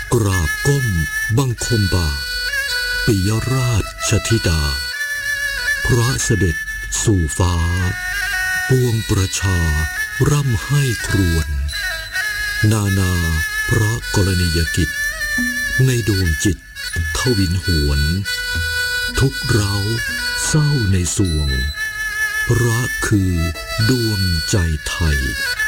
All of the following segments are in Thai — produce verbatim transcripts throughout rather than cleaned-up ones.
กราบก้มบังคมบาทปิยราชธิดาพระเสด็จสู่ฟ้าปวงประชาร่ำให้ครวญนานาพระกรณียกิจในดวงจิตทวินหวนทุกเร้าเศร้าในสวงพระคือดวงใจไทย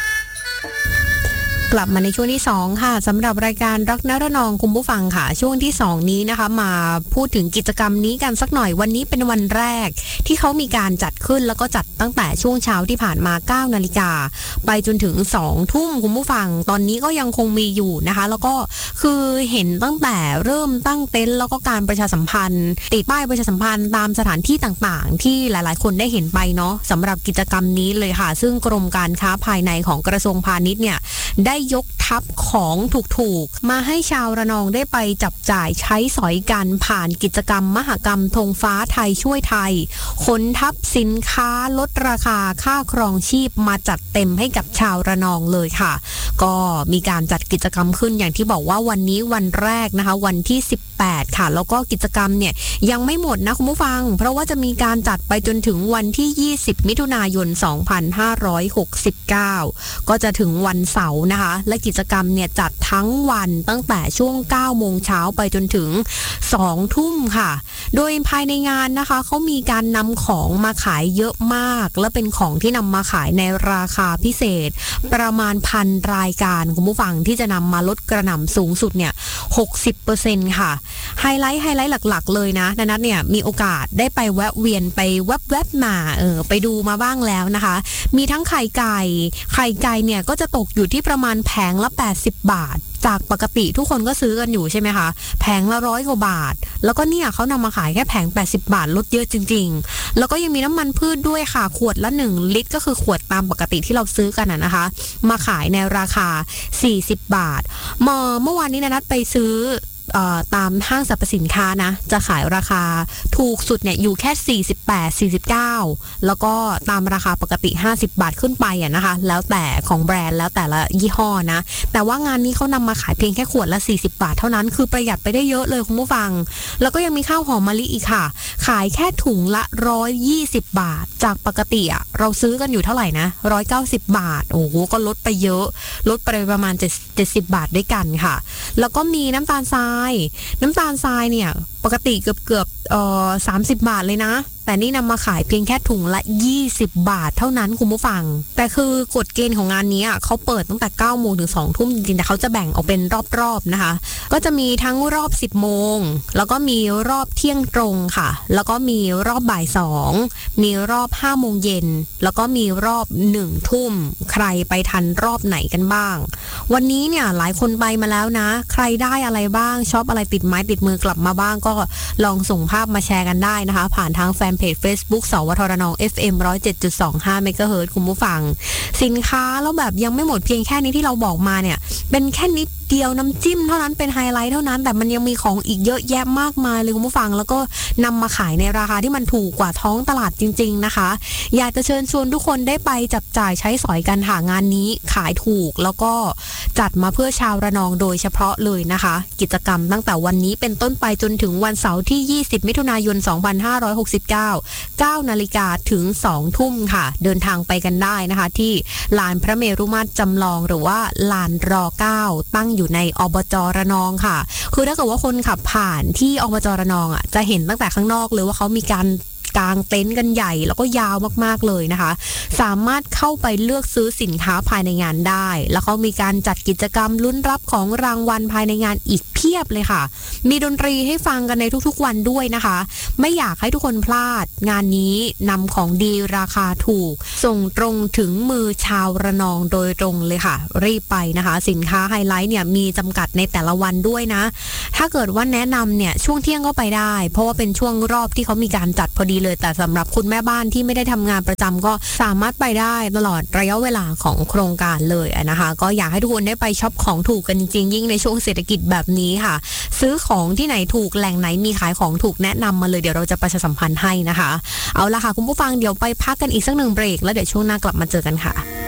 กลับมาในช่วงที่สองค่ะสำหรับรายการรักนรนองคุณผู้ฟังค่ะช่วงที่สองนี้นะคะมาพูดถึงกิจกรรมนี้กันสักหน่อยวันนี้เป็นวันแรกที่เขามีการจัดขึ้นแล้วก็จัดตั้งแต่ช่วงเช้าที่ผ่านมา เก้านาฬิกาไปจนถึงสองทุ่มคุณผู้ฟังตอนนี้ก็ยังคงมีอยู่นะคะแล้วก็คือเห็นตั้งแต่เริ่มตั้งเต็นท์แล้วก็การประชาสัมพันธ์ติดป้ายประชาสัมพันธ์ตามสถานที่ต่างๆที่หลายๆคนได้เห็นไปเนาะสำหรับกิจกรรมนี้เลยค่ะซึ่งกรมการค้าภายในของกระทรวงพาณิชย์เนี่ยได้ยกทัพของถูกๆมาให้ชาวระนองได้ไปจับจ่ายใช้สอยกันผ่านกิจกรรมมหกรรมธงฟ้าไทยช่วยไทยขนทัพสินค้าลดราคาค่าครองชีพมาจัดเต็มให้กับชาวระนองเลยค่ะก็มีการจัดกิจกรรมขึ้นอย่างที่บอกว่าวันนี้วันแรกนะคะวันที่สิบแปดค่ะแล้วก็กิจกรรมเนี่ยยังไม่หมดนะคุณผู้ฟังเพราะว่าจะมีการจัดไปจนถึงวันที่ยี่สิบมิถุนายนสองพันห้าร้อยหกสิบเก้าก็จะถึงวันเสาร์นะคะและกิจกรรมเนี่ยจัดทั้งวันตั้งแต่ช่วงเก้าโมงเช้าไปจนถึงสองทุ่มค่ะโดยภายในงานนะคะเขามีการนำของมาขายเยอะมากและเป็นของที่นำมาขายในราคาพิเศษประมาณพันรายการคุณผู้ฟังที่จะนำมาลดกระหน่ำสูงสุดเนี่ย หกสิบเปอร์เซ็นต์ ค่ะไฮไลท์ไฮไลท์หลักๆเลยนะดังนั้นเนี่ยมีโอกาสได้ไปแวะเวียนไปแวบๆมาเออไปดูมาบ้างแล้วนะคะมีทั้งไข่ไก่ไข่ไก่เนี่ยก็จะตกอยู่ที่ประมาณแผงละแปดสิบบาทจากปกติทุกคนก็ซื้อกันอยู่ใช่ไหมคะแผงละร้อยกว่าบาทแล้วก็เนี่ยเขานำมาขายแค่แผงแปดสิบบาทลดเยอะจริงๆแล้วก็ยังมีน้ำมันพืชด้วยค่ะขวดละหนึ่งลิตรก็คือขวดตามปกติที่เราซื้อกันนะนะคะมาขายในราคาสี่สิบบาทเมื่อเมื่อวานนี้นะนัดไปซื้อตามห้างสรรพสินค้านะจะขายราคาถูกสุดเนี่ยอยู่แค่สี่สิบแปด สี่สิบเก้าแล้วก็ตามราคาปกติห้าสิบบาทขึ้นไปอ่ะนะคะแล้วแต่ของแบรนด์แล้วแต่ละยี่ห้อนะแต่ว่างานนี้เขานำมาขายเพียงแค่ขวดละสี่สิบบาทเท่านั้นคือประหยัดไปได้เยอะเลยคุณผู้ฟังแล้วก็ยังมีข้าวหอมมะลิอีกค่ะขายแค่ถุงละหนึ่งร้อยยี่สิบบาทจากปกติอ่ะเราซื้อกันอยู่เท่าไหร่นะหนึ่งร้อยเก้าสิบบาทโอ้โหก็ลดไปเยอะลดไปประมาณเจ็ดสิบบาทด้วยกันค่ะแล้วก็มีน้ำตาลทรายน้ำตาลทรายเนี่ยปกติเกือบเกือบเอ่อสามสิบบาทเลยนะแต่นี่นำมาขายเพียงแค่ถุงละยี่สิบบาทเท่านั้นคุณผู้ฟังแต่คือกฎเกณฑ์ของงานนี้เขาเปิดตั้งแต่เก้าโมงถึงสองทุ่มจริงๆแต่เขาจะแบ่งออกเป็นรอบๆนะคะก็จะมีทั้งรอบสิบโมงแล้วก็มีรอบเที่ยงตรงค่ะแล้วก็มีรอบบ่ายสองมีรอบห้าโมงเย็นแล้วก็มีรอบหนึ่งทุ่มใครไปทันรอบไหนกันบ้างวันนี้เนี่ยหลายคนไปมาแล้วนะใครได้อะไรบ้างชอบอะไรติดไม้ติดมือกลับมาบ้างก็ลองส่งภาพมาแชร์กันได้นะคะผ่านทางแฟนเพจ Facebook สวทรนอง เอฟ เอ็ม หนึ่งร้อยเจ็ดจุดสองห้า เมกะเฮิรตซ์ คุณผู้ฟังสินค้าแล้วแบบยังไม่หมดเพียงแค่นี้ที่เราบอกมาเนี่ยเป็นแค่นิดเดียวน้ำจิ้มเท่านั้นเป็นไฮไลท์เท่านั้นแต่มันยังมีของอีกเยอะแยะมากมายเลยคุณผู้ฟังแล้วก็นำมาขายในราคาที่มันถูกกว่าท้องตลาดจริงๆนะคะอยากจะเชิญชวนทุกคนได้ไปจับจ่ายใช้สอยกันหางานนี้ขายถูกแล้วก็จัดมาเพื่อชาวระนองโดยเฉพาะเลยนะคะกิจกรรมตั้งแต่วันนี้เป็นต้นไปจนถึงวันเสาร์ที่ยี่สิบมิถุนายนสองพันห้าร้อยหกสิบเก้า เก้านาฬิกาถึงสองทุ่มค่ะเดินทางไปกันได้นะคะที่ลานพระเมรุมาตรจำลองหรือว่าลานรเก้าตั้งอยู่ในอบจระนองค่ะคือถ้าเกิดว่าคนขับผ่านที่อบจระนองอ่ะจะเห็นตั้งแต่ข้างนอกเลยว่าเขามีการกางเต็นท์กันใหญ่แล้วก็ยาวมากๆเลยนะคะสามารถเข้าไปเลือกซื้อสินค้าภายในงานได้แล้วเขามีการจัดกิจกรรมลุ้นรับของรางวัลภายในงานอีกเพียบเลยค่ะมีดนตรีให้ฟังกันในทุกๆวันด้วยนะคะไม่อยากให้ทุกคนพลาดงานนี้นำของดีราคาถูกส่งตรงถึงมือชาวระนองโดยตรงเลยค่ะรีบไปนะคะสินค้าไฮไลท์เนี่ยมีจำกัดในแต่ละวันด้วยนะถ้าเกิดว่าแนะนำเนี่ยช่วงเที่ยงก็ไปได้เพราะว่าเป็นช่วงรอบที่เขามีการจัดพอดีเลยแต่สำหรับคุณแม่บ้านที่ไม่ได้ทำงานประจำก็สามารถไปได้ตลอดระยะเวลาของโครงการเลยนะคะก็อยากให้ทุกคนได้ไปช็อปของถูกกันจริงๆยิ่งในช่วงเศรษฐกิจแบบนี้ค่ะซื้อของที่ไหนถูกแหล่งไหนมีขายของถูกแนะนำมาเลยเดี๋ยวเราจะประชาสัมพันธ์ให้นะคะเอาล่ะค่ะคุณผู้ฟังเดี๋ยวไปพักกันอีกสักหนึ่งเบรกแล้วเดี๋ยวช่วงหน้ากลับมาเจอกันค่ะ